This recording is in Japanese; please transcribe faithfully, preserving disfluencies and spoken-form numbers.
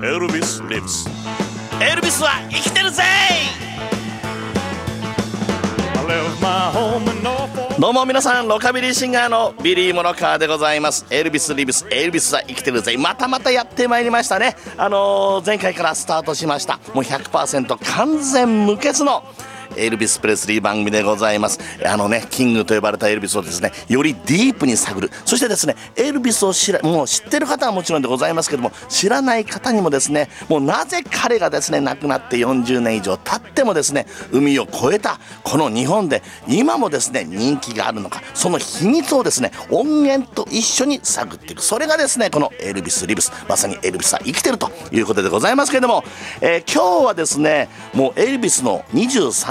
エルビス・リブス。 エルビスは生きてるぜ。どうも皆さん、ロカビリーシンガーのビリー・モロカーでございます。エルビス・リブス、エルビスは生きてるぜ。またまたやってまいりましたね。あのー、前回からスタートしましたもう ひゃくパーセント 完全無欠のエルビス・プレスリー番組でございます。あのね、キングと呼ばれたエルビスをですね、よりディープに探る。そしてですね、エルビスを知らもう知ってる方はもちろんでございますけども、知らない方にもですね、もうなぜ彼がですね亡くなってよんじゅうねん以上経ってもですね、海を越えたこの日本で今もですね人気があるのか、その秘密をですね音源と一緒に探っていく。それがですねこのエルビス・リブス、まさにエルビスは生きてるということでございますけれども、えー、今日はですねもうエルビスのにじゅうさん